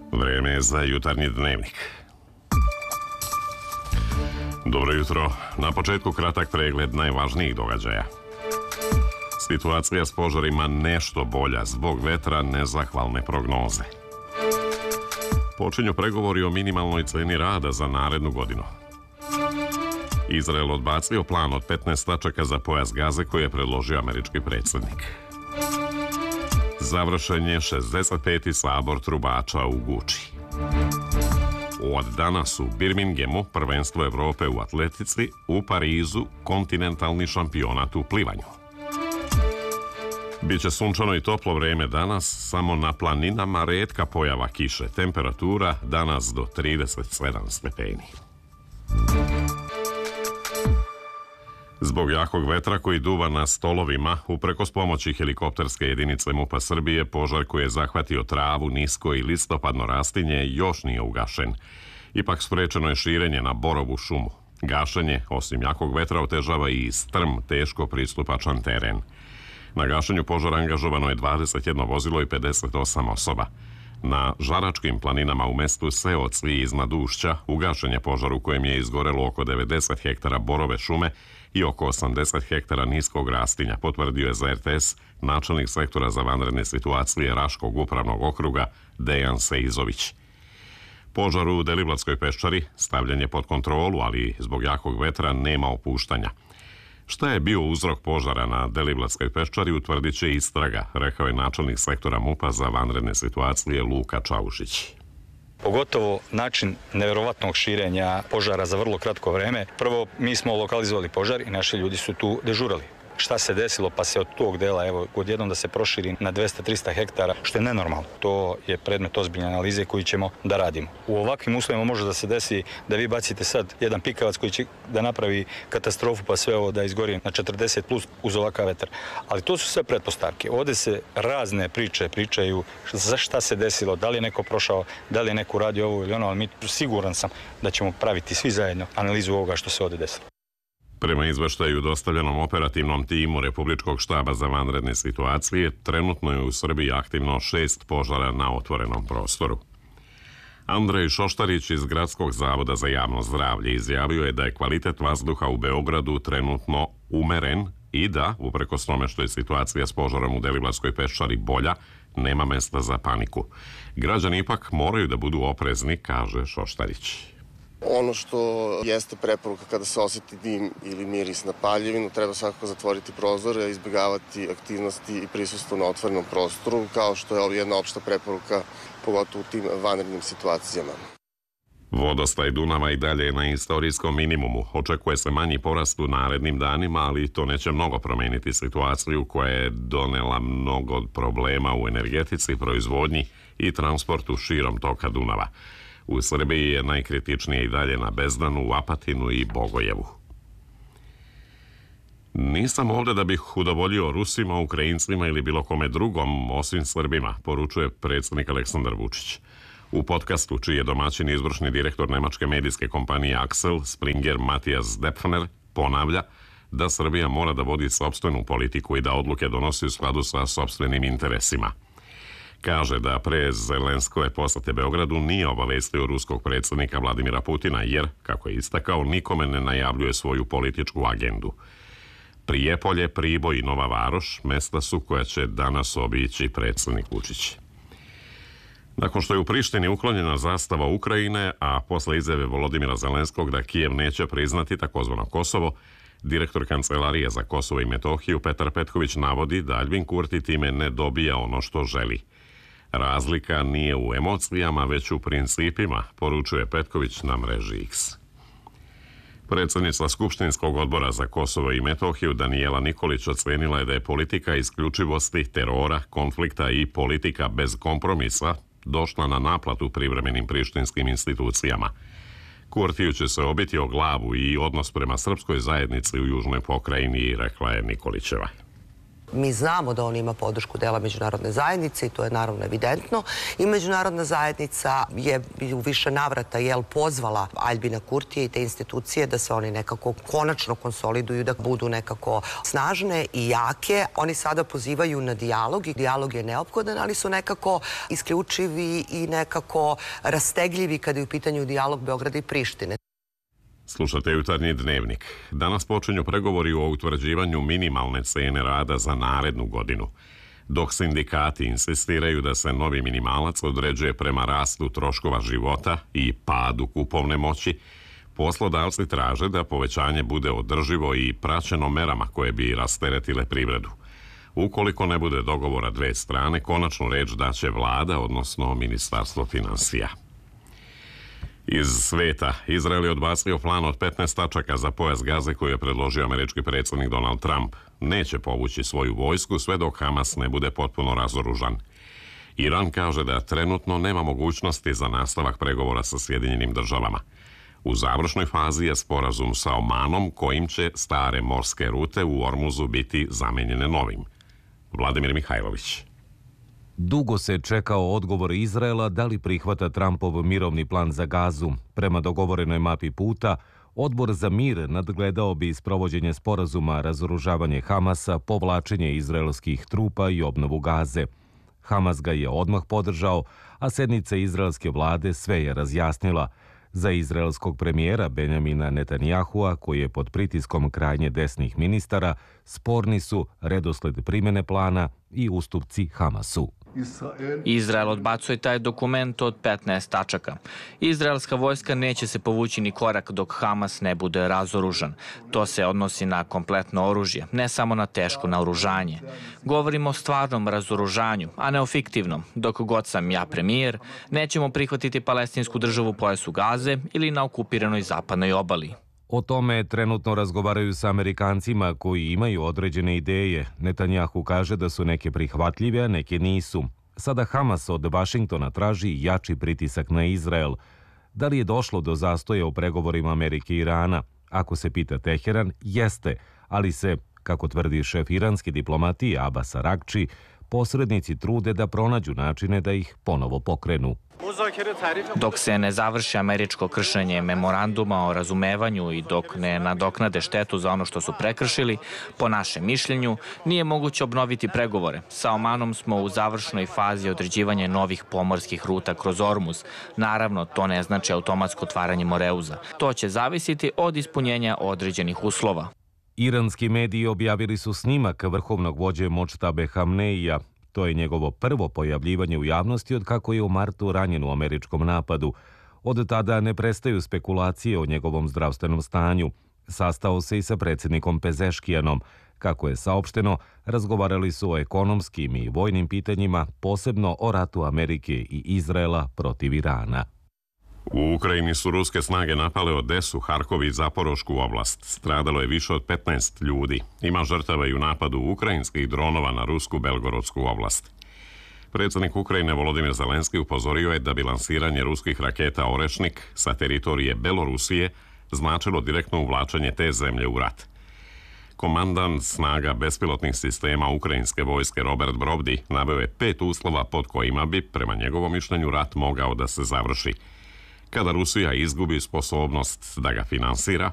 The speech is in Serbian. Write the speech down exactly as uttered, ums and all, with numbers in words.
Vreme je za jutarnji dnevnik. Dobro jutro. Na početku kratak pregled najvažnijih događaja. Situacija s požarima nešto bolja zbog vetra, nezahvalne prognoze. Počinju pregovori o minimalnoj ceni rada za narednu godinu. Izrael odbacio plan od petnaest tačaka za pojas Gaze koji je predložio američki predsjednik. Završen je šezdeset peti sabor trubača u Guči. Od danas u Birminghamu prvenstvo Evrope u atletici, u Parizu kontinentalni šampionat u plivanju. Biće sunčano i toplo vreme danas, samo na planinama retka pojava kiše. Temperatura danas do trideset sedam stepeni. Zbog jakog vetra koji duva na stolovima, uprkos pomoći helikopterske jedinice MUP-a Srbije, požar koji je zahvatio travu, nisko i listopadno rastinje još nije ugašen. Ipak sprečeno je širenje na borovu šumu. Gašenje, osim jakog vetra, otežava i strm, teško pristupačan teren. Na gašenju požara angažovano je dvadeset jedno vozilo i pedeset osam osoba. Na Žaračkim planinama u mestu Seocvi iznad Ušća ugašen je požar u kojem je izgorelo oko devedeset hektara borove šume i oko osamdeset hektara niskog rastinja, potvrdio je za er te es načelnik sektora za vanredne situacije Raškog upravnog okruga Dejan Seizović. Požar u Deliblatskoj peščari stavljen je pod kontrolu, ali zbog jakog vetra nema opuštanja. Šta je bio uzrok požara na Deliblatskoj peščari utvrdit će istraga, rekao je načelnik sektora MUP-a za vanredne situacije Luka Čaušić. Pogotovo način nevjerovatnog širenja požara za vrlo kratko vreme. Prvo, mi smo lokalizovali požar i naši ljudi su tu dežurali. Šta se desilo pa se od tog dela, evo, odjednom da se proširi na dvesta do trista hektara, što je nenormalno. To je predmet ozbiljne analize koju ćemo da radimo. U ovakvim uslovima može da se desi da vi bacite sad jedan pikavac koji će da napravi katastrofu pa sve ovo da izgori na četrdeset plus uz ovakav vetar. Ali to su sve pretpostavke. Ovde se razne priče pričaju za šta se desilo, da li je neko prošao, da li je neko radio ovo ili ono, ali mi siguran sam da ćemo praviti svi zajedno analizu ovoga što se ovde desilo. Prema izveštaju dostavljenom operativnom timu Republičkog štaba za vanredne situacije, trenutno je u Srbiji aktivno šest požara na otvorenom prostoru. Andrej Šoštarić iz Gradskog zavoda za javno zdravlje izjavio je da je kvalitet vazduha u Beogradu trenutno umeren i da, uprkos tome što je situacija s požarom u Deliblatskoj peščari bolja, nema mesta za paniku. Građani ipak moraju da budu oprezni, kaže Šoštarić. Ono što jeste preporuka kada se osjeti dim ili miris na paljevinu, treba svakako zatvoriti prozore, izbjegavati aktivnosti i prisustvo na otvorenom prostoru, kao što je jedna opšta preporuka, pogotovo u tim vanrednim situacijama. Vodostaj Dunava i dalje je na istorijskom minimumu. Očekuje se manji porast u narednim danima, ali to neće mnogo promeniti situaciju koja je donela mnogo problema u energetici, proizvodnji i transportu širom toka Dunava. U Srbiji je najkritičnije i dalje na Bezdanu, u Apatinu i Bogojevu. Nisam ovdje da bih udovoljio Rusima, Ukrajincima ili bilo kome drugom, osim Srbima, poručuje predsjednik Aleksandar Vučić. U podcastu, čiji je domaćin izvršni direktor nemačke medijske kompanije Axel Springer Matijas Depfner, ponavlja da Srbija mora da vodi sopstvenu politiku i da odluke donosi u skladu sa sopstvenim interesima. Kaže da pre Zelenskove posete Beogradu nije obavestio ruskog predsjednika Vladimira Putina jer, kako je istakao, nikome ne najavljuje svoju političku agendu. Prijepolje, Priboj i Nova Varoš mesta su koja će danas obići predsjednik Vučić. Nakon što je u Prištini uklonjena zastava Ukrajine, a posle izjave Volodimira Zelenskog da Kijev neće priznati takozvano Kosovo, direktor Kancelarije za Kosovo i Metohiju Petar Petković navodi da Aljbin Kurti time ne dobija ono što želi. Razlika nije u emocijama, već u principima, poručuje Petković na mreži X. Predsjednica Skupštinskog odbora za Kosovo i Metohiju Danijela Nikolić ocenila je da je politika isključivosti, terora, konflikta i politika bez kompromisa došla na naplatu privremenim prištinskim institucijama. Kurtiju će se obiti o glavu i odnos prema srpskoj zajednici u južnoj pokrajini, rekla je Nikolićeva. Mi znamo da on ima podršku dela međunarodne zajednice i to je naravno evidentno. I međunarodna zajednica je u više navrata jel, pozvala Aljbina Kurtija i te institucije da se oni nekako konačno konsoliduju, da budu nekako snažne i jake. Oni sada pozivaju na dijalog i dijalog je neophodan, ali su nekako isključivi i nekako rastegljivi kada je u pitanju dijalog Beograda i Prištine. Slušate Jutarnji dnevnik. Danas počinju pregovori o utvrđivanju minimalne cene rada za narednu godinu. Dok sindikati insistiraju da se novi minimalac određuje prema rastu troškova života i padu kupovne moći, poslodavci traže da povećanje bude održivo i praćeno merama koje bi rasteretile privredu. Ukoliko ne bude dogovora dve strane, konačnu reč daće vlada, odnosno Ministarstvo finansija. Iz sveta, Izrael je odbacio plan od petnaest tačaka za pojas Gaze koji je predložio američki predsjednik Donald Trump. Neće povući svoju vojsku sve dok Hamas ne bude potpuno razoružan. Iran kaže da trenutno nema mogućnosti za nastavak pregovora sa Sjedinjenim državama. U završnoj fazi je sporazum sa Omanom kojim će stare morske rute u Ormuzu biti zamenjene novim. Vladimir Mihajlović. Dugo se čekao odgovor Izraela da li prihvata Trumpov mirovni plan za Gazu. Prema dogovorenoj mapi puta, Odbor za mir nadgledao bi sprovođenje sporazuma, razoružavanje Hamasa, povlačenje izraelskih trupa i obnovu Gaze. Hamas ga je odmah podržao, a sednica izraelske vlade sve je razjasnila. Za izraelskog premijera Benjamina Netanjahua, koji je pod pritiskom krajnje desnih ministara, sporni su redosled primjene plana i ustupci Hamasu. Izrael odbacuje taj dokument od petnaest tačaka. Izraelska vojska neće se povući ni korak dok Hamas ne bude razoružan. To se odnosi na kompletno oružje, ne samo na teško naoružanje. Govorimo o stvarnom razoružanju, a ne o fiktivnom. Dok god sam ja premijer, nećemo prihvatiti palestinsku državu u pojasu Gaze ili na okupiranoj zapadnoj obali. O tome trenutno razgovaraju sa Amerikancima koji imaju određene ideje. Netanjahu kaže da su neke prihvatljive, a neke nisu. Sada Hamas od Vašingtona traži jači pritisak na Izrael. Da li je došlo do zastoja u pregovorima Amerike i Irana? Ako se pita Teheran, jeste, ali se, kako tvrdi šef iranske diplomatije Abbas Aragči, posrednici trude da pronađu načine da ih ponovo pokrenu. Dok se ne završi američko kršenje memoranduma o razumevanju i dok ne nadoknade štetu za ono što su prekršili, po našem mišljenju, nije moguće obnoviti pregovore. Sa Omanom smo u završnoj fazi određivanja novih pomorskih ruta kroz Ormuz. Naravno, to ne znači automatsko otvaranje Moreuza. To će zavisiti od ispunjenja određenih uslova. Iranski mediji objavili su snimak vrhovnog vođe Modžtabe Hamneija. To je njegovo prvo pojavljivanje u javnosti od kako je u martu ranjen u američkom napadu. Od tada ne prestaju spekulacije o njegovom zdravstvenom stanju. Sastao se i sa predsjednikom Pezeškijanom. Kako je saopšteno, razgovarali su o ekonomskim i vojnim pitanjima, posebno o ratu Amerike i Izraela protiv Irana. U Ukrajini su ruske snage napale Odesu, Harkov i Zaporošku oblast. Stradalo je više od petnaest ljudi. Ima žrtava i u napadu ukrajinskih dronova na rusku Belgorodsku oblast. Predsjednik Ukrajine Volodimir Zelenski upozorio je da bi lansiranje ruskih raketa Orešnik sa teritorije Belorusije značilo direktno uvlačenje te zemlje u rat. Komandant snaga bespilotnih sistema ukrajinske vojske Robert Brovdi naveo je pet uslova pod kojima bi, prema njegovom mišljenju, rat mogao da se završi. Kada Rusija izgubi sposobnost da ga finansira,